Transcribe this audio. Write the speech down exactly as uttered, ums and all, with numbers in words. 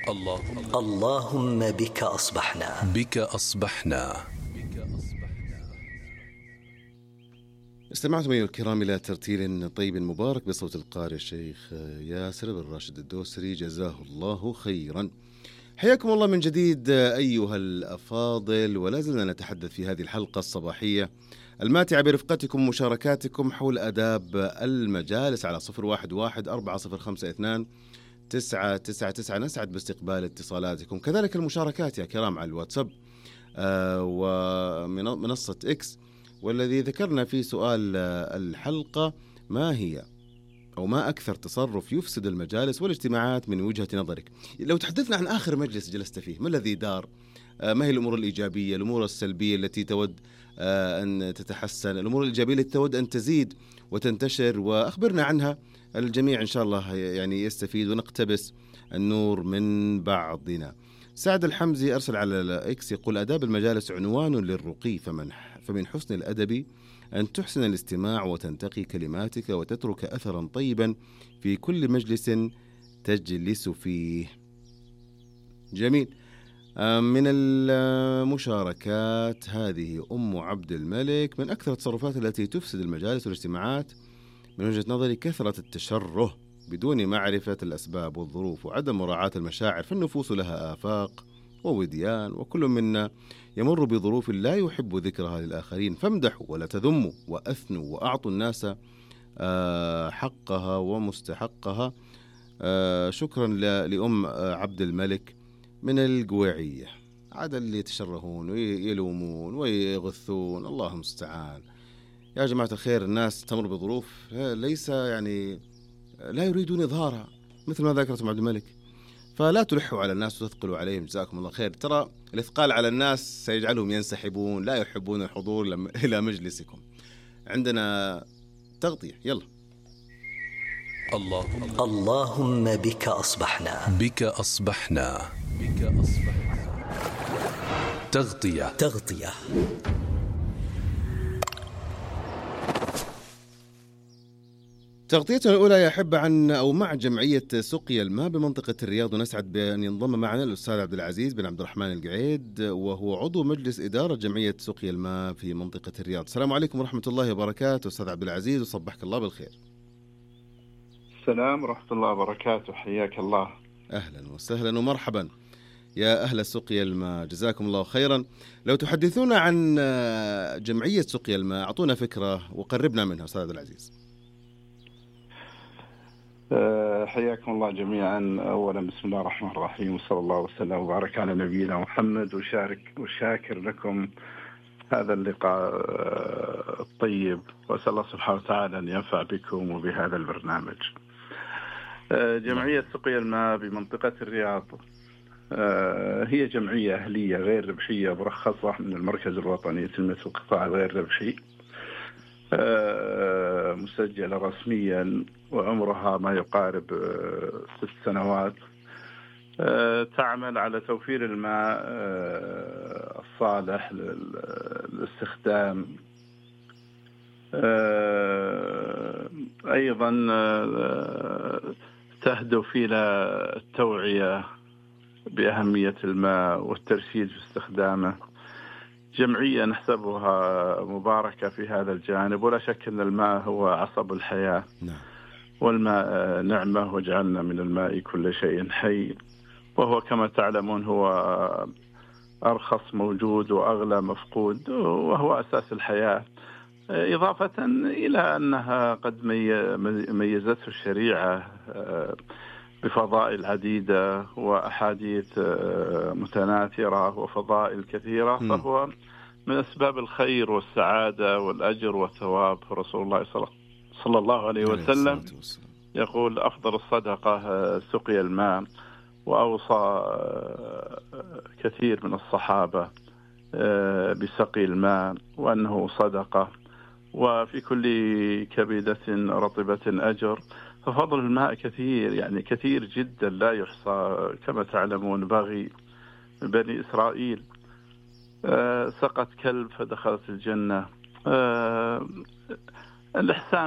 الله اللهم بك أصبحنا بك أصبحنا. استمعتم أيها الكرام إلى ترتيل طيب مبارك بصوت القارئ الشيخ ياسر بن راشد الدوسري، جزاه الله خيرا. حياكم الله من جديد أيها الأفاضل، ولا زلنا نتحدث في هذه الحلقة الصباحية الماتعة برفقتكم ومشاركاتكم حول آداب المجالس على صفر واحد واحد أربعة صفر خمسة اثنان تسعة تسعة تسعة. نسعد باستقبال اتصالاتكم، كذلك المشاركات يا كرام على الواتساب آه ومنصة إكس. والذي ذكرنا في سؤال الحلقة: ما هي أو ما أكثر تصرف يفسد المجالس والاجتماعات من وجهة نظرك؟ لو تحدثنا عن آخر مجلس جلست فيه، ما الذي دار؟ ما هي الأمور الإيجابية، الأمور السلبية التي تود أن تتحسن، الأمور الإيجابية التي تود أن تزيد وتنتشر، وأخبرنا عنها. الجميع إن شاء الله يعني يستفيد ونقتبس النور من بعضنا. سعد الحمزي أرسل على الإكس يقول: آداب المجالس عنوان للرقي، فمن فمن حسن الأدب أن تحسن الاستماع وتنتقي كلماتك وتترك أثرا طيبا في كل مجلس تجلس فيه. جميل. من المشاركات هذه أم عبد الملك: من أكثر التصرفات التي تفسد المجالس والاجتماعات من وجهة نظري كثرة التشره بدون معرفة الأسباب والظروف وعدم مراعاة المشاعر، فالنفوس لها آفاق ووديان، وكل منا يمر بظروف لا يحب ذكرها للآخرين، فامدحوا ولا تذموا وأثنوا وأعطوا الناس حقها ومستحقها. شكرا لأم عبد الملك من القويعية. عاد اللي يتشرهون ويلومون ويغثون، الله المستعان. يا جماعة الخير، الناس تمر بظروف ليس يعني لا يريدون إظهارها، مثل ما ذكرت عبد الملك، فلا تلحوا على الناس وتثقلوا عليهم. جزاكم الله خير. ترى الإثقال على الناس سيجعلهم ينسحبون، لا يحبون الحضور إلى مجلسكم. عندنا تغطية، يلا. الله اللهم بك أصبحنا بك أصبحنا بك أصبحنا. تغطية تغطية تغطيتنا الأولى يا أحب عن أو مع جمعية سقيا الماء بمنطقة الرياض، ونسعد بأن ينضم معنا الأستاذ عبد العزيز بن عبد الرحمن القعيد، وهو عضو مجلس إدارة جمعية سقيا الماء في منطقة الرياض. السلام عليكم ورحمة الله وبركاته أستاذ عبد العزيز، وصبحك الله بالخير. السلام ورحمة الله وبركاته، حياك الله. أهلا وسهلا ومرحبا يا أهل سقيا الماء، جزاكم الله خيرا. لو تحدثونا عن جمعية سقيا الماء، أعطونا فكرة وقربنا منها أستاذ عبد العزيز. حياكم الله جميعا. أولا بسم الله الرحمن الرحيم، وصلى الله وسلم وبارك على نبينا محمد، وشارك وشاكر لكم هذا اللقاء الطيب، وأسأل الله سبحانه وتعالى أن ينفع بكم وبهذا البرنامج. جمعية سقيا الماء بمنطقة الرياض هي جمعية أهلية غير ربحية مرخصة من المركز الوطني لتنمية القطاع الغير ربحي، مسجلة رسميا، وعمرها ما يقارب ست سنوات. تعمل على توفير الماء الصالح للاستخدام. أيضا تهدف إلى التوعية بأهمية الماء والترشيد في استخدامه. جمعية نحسبها مباركة في هذا الجانب، ولا شك أن الماء هو عصب الحياة، والماء نعمة، وجعلنا من الماء كل شيء حي، وهو كما تعلمون هو أرخص موجود وأغلى مفقود، وهو أساس الحياة. إضافة إلى أنها قد ميزته الشريعة بفضائل عديدة وأحاديث متناثرة وفضائل كثيرة، فهو من أسباب الخير والسعادة والأجر والثواب. رسول الله صلى الله عليه وسلم يقول: أفضل الصدقة سقي الماء، وأوصى كثير من الصحابة بسقي الماء وأنه صدقة، وفي كل كبدة رطبة أجر. ففضل الماء كثير، يعني كثير جدا لا يحصى. كما تعلمون بغي بني إسرائيل سقت كلب فدخلت الجنة. الإحسان